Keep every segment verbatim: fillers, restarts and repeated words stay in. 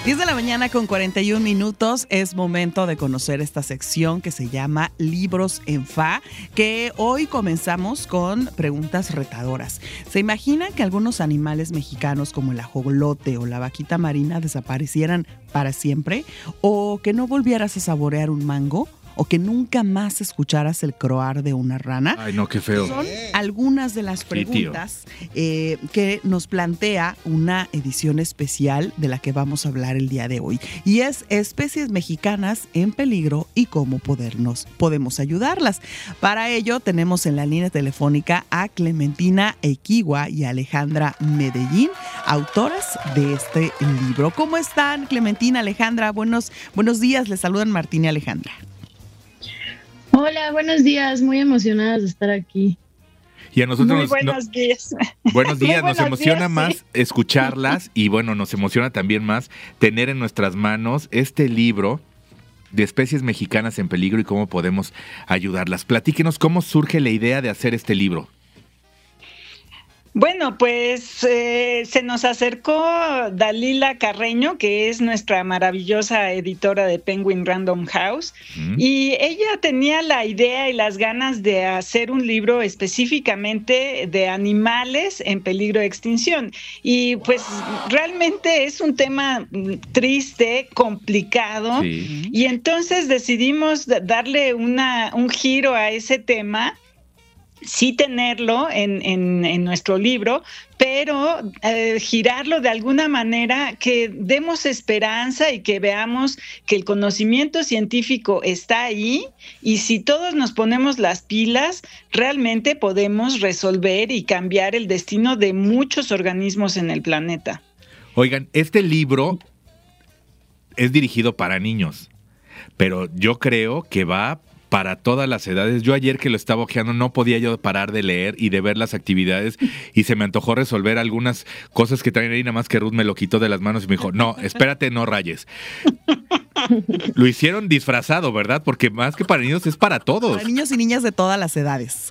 diez de la mañana con cuarenta y un minutos, es momento de conocer esta sección que se llama Libros en Fa, que hoy comenzamos con preguntas retadoras. ¿Se imaginan que algunos animales mexicanos como el ajolote o la vaquita marina desaparecieran para siempre? ¿O que no volvieras a saborear un mango? ¿O que nunca más escucharas el croar de una rana? Ay, no, qué feo. Son algunas de las preguntas sí, eh, que nos plantea una edición especial de la que vamos a hablar el día de hoy. Y es especies mexicanas en peligro y cómo podernos, podemos ayudarlas. Para ello tenemos en la línea telefónica a Clementina Equigua y Alejandra Medellín, autoras de este libro. ¿Cómo están, Clementina, Alejandra? Buenos, buenos días, les saludan Martín y Alejandra. Hola, buenos días, muy emocionadas de estar aquí. Y a nosotros Muy nos, buenos no, días. Buenos días, Muy nos buenos emociona días, más sí. escucharlas y bueno, nos emociona también más tener en nuestras manos este libro de especies mexicanas en peligro y cómo podemos ayudarlas. Platíquenos cómo surge la idea de hacer este libro. Bueno, pues eh, se nos acercó Dalila Carreño, que es nuestra maravillosa editora de Penguin Random House, mm. y ella tenía la idea y las ganas de hacer un libro específicamente de animales en peligro de extinción. Y pues realmente es un tema triste, complicado, sí. y entonces decidimos darle una, un giro a ese tema. Sí tenerlo en, en, en nuestro libro, pero eh, girarlo de alguna manera que demos esperanza y que veamos que el conocimiento científico está ahí y si todos nos ponemos las pilas, realmente podemos resolver y cambiar el destino de muchos organismos en el planeta. Oigan, este libro es dirigido para niños, pero yo creo que va para todas las edades. Yo ayer que lo estaba hojeando no podía yo parar de leer y de ver las actividades y se me antojó resolver algunas cosas que traen ahí, nada más que Ruth me lo quitó de las manos y me dijo, no, espérate, no rayes. Lo hicieron disfrazado, ¿verdad? Porque más que para niños es para todos. Para niños y niñas de todas las edades.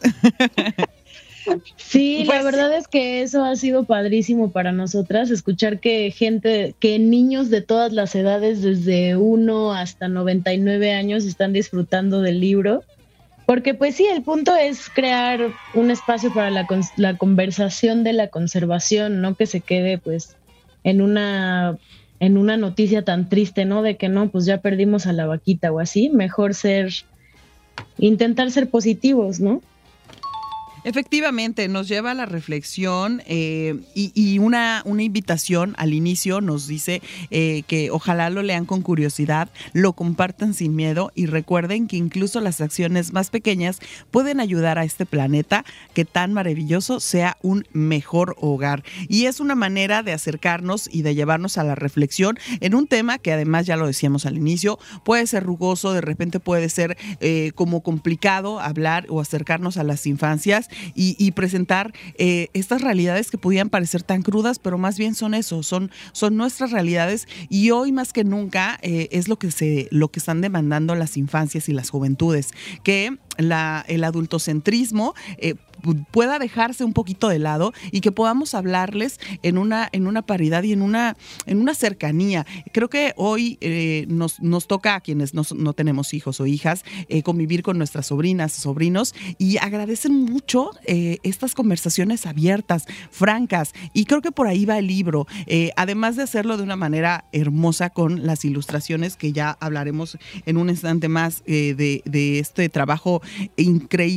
Sí, pues, la verdad es que eso ha sido padrísimo para nosotras, escuchar que gente, que niños de todas las edades, desde uno hasta noventa y nueve años, están disfrutando del libro, porque pues sí, el punto es crear un espacio para la, la conversación de la conservación, no que se quede pues en una, en una noticia tan triste, ¿no? De que no, pues ya perdimos a la vaquita o así, mejor ser, intentar ser positivos, ¿no? Efectivamente, nos lleva a la reflexión eh, y, y una, una invitación al inicio nos dice eh, que ojalá lo lean con curiosidad, lo compartan sin miedo y recuerden que incluso las acciones más pequeñas pueden ayudar a este planeta que tan maravilloso sea un mejor hogar. Y es una manera de acercarnos y de llevarnos a la reflexión en un tema que además, ya lo decíamos al inicio, puede ser rugoso, de repente puede ser eh, como complicado hablar o acercarnos a las infancias. Y, y presentar eh, estas realidades que podían parecer tan crudas, pero más bien son eso, son, son nuestras realidades y hoy más que nunca eh, es lo que, se, lo que están demandando las infancias y las juventudes, que la, el adultocentrismo eh, pueda dejarse un poquito de lado y que podamos hablarles en una, en una paridad y en una, en una cercanía. Creo que hoy eh, nos, nos toca a quienes no, no tenemos hijos o hijas eh, convivir con nuestras sobrinas, sobrinos y agradecen mucho eh, estas conversaciones abiertas, francas, y creo que por ahí va el libro, eh, además de hacerlo de una manera hermosa con las ilustraciones que ya hablaremos en un instante más eh, de, de este trabajo increíble